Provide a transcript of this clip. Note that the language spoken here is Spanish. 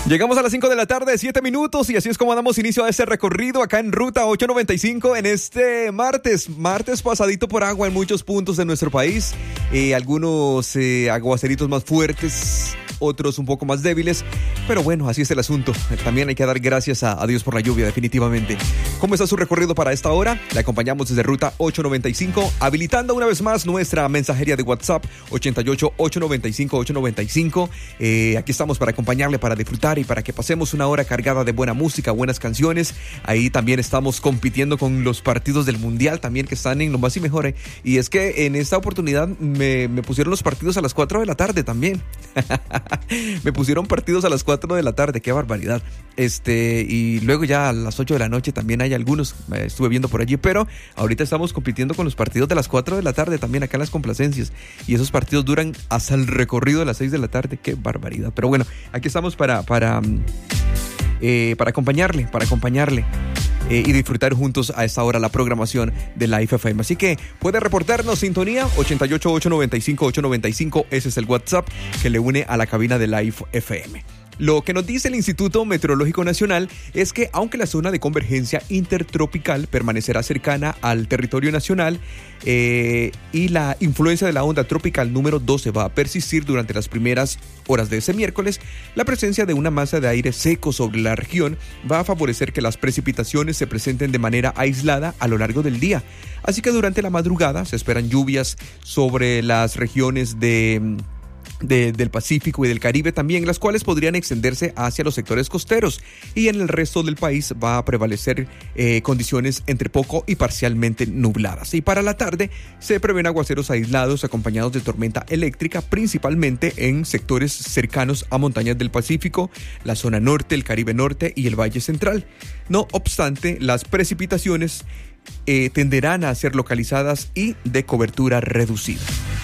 Llegamos a las 5 de la tarde, 7 minutos, y así es como damos inicio a este recorrido acá en Ruta 895 en este martes pasadito por agua en muchos puntos de nuestro país. Algunos aguaceritos más fuertes, otros un poco más débiles, pero bueno, así es el asunto. También hay que dar gracias a Dios por la lluvia, definitivamente. ¿Cómo está su recorrido para esta hora? Le acompañamos desde Ruta 895, habilitando una vez más nuestra mensajería de WhatsApp 88-895-895. Aquí estamos para acompañarle, para disfrutar y para que pasemos una hora cargada de buena música, buenas canciones. Ahí también estamos compitiendo con los partidos del Mundial también, que están en lo más y mejor. Y es que en esta oportunidad me pusieron los partidos a las 4 de la tarde también. Me pusieron partidos a las 4 de la tarde, qué barbaridad. Y luego ya a las 8 de la noche también hay algunos, estuve viendo por allí, pero ahorita estamos compitiendo con los partidos de las 4 de la tarde también acá en las complacencias, y esos partidos duran hasta el recorrido de las 6 de la tarde, qué barbaridad. Pero bueno, aquí estamos para acompañarle y disfrutar juntos a esta hora la programación de la FM. Así que puede reportarnos sintonía 88-895-895. Ese es el WhatsApp que le une a la cabina de la FM. Lo que nos dice el Instituto Meteorológico Nacional es que aunque la zona de convergencia intertropical permanecerá cercana al territorio nacional y la influencia de la onda tropical número 12 va a persistir durante las primeras horas de ese miércoles, la presencia de una masa de aire seco sobre la región va a favorecer que las precipitaciones se presenten de manera aislada a lo largo del día. Así que durante la madrugada se esperan lluvias sobre las regiones del Pacífico y del Caribe también, las cuales podrían extenderse hacia los sectores costeros, y en el resto del país va a prevalecer condiciones entre poco y parcialmente nubladas. Y para la tarde se prevén aguaceros aislados acompañados de tormenta eléctrica, principalmente en sectores cercanos a montañas del Pacífico, la zona norte, el Caribe norte y el Valle Central. No obstante, las precipitaciones tenderán a ser localizadas y de cobertura reducida.